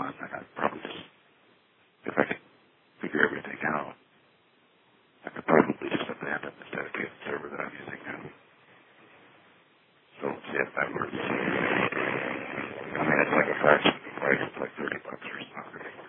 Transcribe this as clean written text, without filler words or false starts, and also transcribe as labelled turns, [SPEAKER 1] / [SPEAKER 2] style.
[SPEAKER 1] on, then I'd probably just, if I could figure everything out, I could probably just abandon this dedicated server that I'm using now. So let's see if that works. I mean, it's like a fraction of the price. It's like $30 or something.